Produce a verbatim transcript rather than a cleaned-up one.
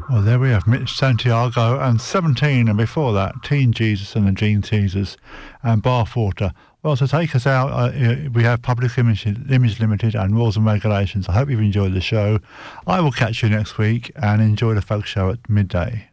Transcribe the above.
Well, there we have Mitch Santiago and seventeen, and before that, Teen Jesus and the Gene Teasers and Bathwater. Well, to take us out, uh, we have Public Image, Image Limited and Rules and Regulations. I hope you've enjoyed the show. I will catch you next week, and enjoy the folk show at midday.